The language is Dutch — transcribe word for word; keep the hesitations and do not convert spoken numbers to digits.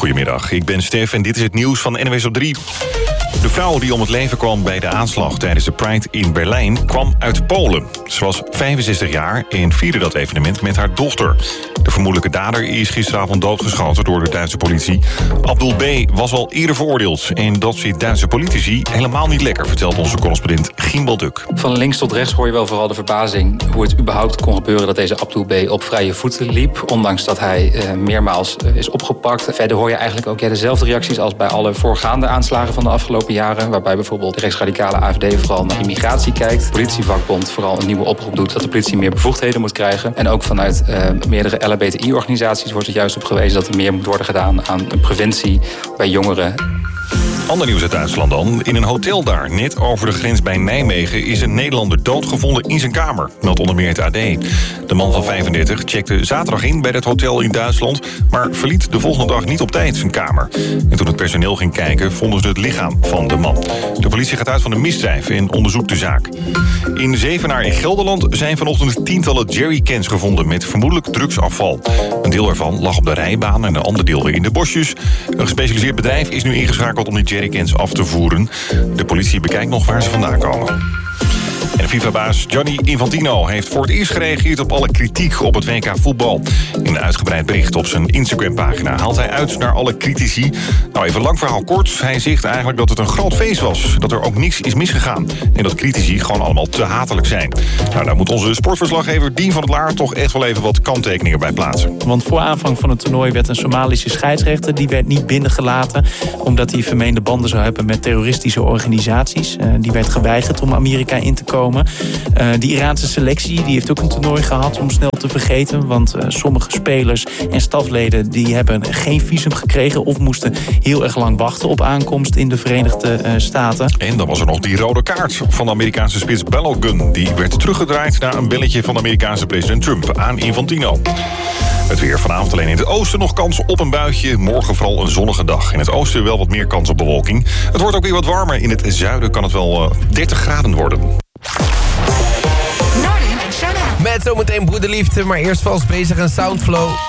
Goedemiddag, ik ben Stef en dit is het nieuws van N W S op drie. De vrouw die om het leven kwam bij de aanslag tijdens de Pride in Berlijn kwam uit Polen. Ze was vijfenzestig jaar en vierde dat evenement met haar dochter. De vermoedelijke dader is gisteravond doodgeschoten door de Duitse politie. Abdul B. was al eerder veroordeeld en dat zit Duitse politici helemaal niet lekker, vertelt onze correspondent Gimbal Duk. Van links tot rechts hoor je wel vooral de verbazing hoe het überhaupt kon gebeuren dat deze Abdul B. op vrije voeten liep, ondanks dat hij uh, meermaals uh, is opgepakt. Verder hoor je eigenlijk ook ja, dezelfde reacties als bij alle voorgaande aanslagen van de afgelopen jaren, waarbij bijvoorbeeld de rechtsradicale A F D vooral naar immigratie kijkt. De politievakbond vooral een nieuwe oproep doet dat de politie meer bevoegdheden moet krijgen. En ook vanuit uh, meerdere L H B T I-organisaties wordt er juist op gewezen dat er meer moet worden gedaan aan preventie bij jongeren. Ander nieuws uit Duitsland dan. In een hotel daar, net over de grens bij Nijmegen, is een Nederlander doodgevonden in zijn kamer, meldt onder meer het A D. De man van vijfendertig checkte zaterdag in bij het hotel in Duitsland, maar verliet de volgende dag niet op tijd zijn kamer. En toen het personeel ging kijken, vonden ze het lichaam van de man. De politie gaat uit van een misdrijf en onderzoekt de zaak. In Zevenaar in Gelderland zijn vanochtend tientallen jerrycans gevonden met vermoedelijk drugsafval. Een deel ervan lag op de rijbaan en een ander deel weer in de bosjes. Een gespecialiseerd bedrijf is nu ingeschakeld om die jerrycans af te voeren. De politie bekijkt nog waar ze vandaan komen. En FIFA-baas Gianni Infantino heeft voor het eerst gereageerd op alle kritiek op het W K voetbal. In een uitgebreid bericht op zijn Instagram-pagina haalt hij uit naar alle critici. Nou, even lang verhaal kort. Hij zegt eigenlijk dat het een groot feest was. Dat er ook niks is misgegaan. En dat critici gewoon allemaal te hatelijk zijn. Nou, daar moet onze sportverslaggever Dien van het Laar toch echt wel even wat kanttekeningen bij plaatsen. Want voor aanvang van het toernooi werd een Somalische scheidsrechter, die werd niet binnengelaten, omdat hij vermeende banden zou hebben met terroristische organisaties. Uh, die werd geweigerd om Amerika in te komen. Uh, die Iraanse selectie die heeft ook een toernooi gehad om snel te vergeten. Want uh, sommige spelers en stafleden die hebben geen visum gekregen of moesten heel erg lang wachten op aankomst in de Verenigde uh, Staten. En dan was er nog die rode kaart van de Amerikaanse spits Balogun. Die werd teruggedraaid na een belletje van de Amerikaanse president Trump aan Infantino. Het weer vanavond alleen in het oosten nog kans op een buitje. Morgen vooral een zonnige dag. In het oosten wel wat meer kans op bewolking. Het wordt ook weer wat warmer. In het zuiden kan het wel uh, dertig graden worden. Met zometeen broederliefde, maar eerst vals bezig en Soundflow.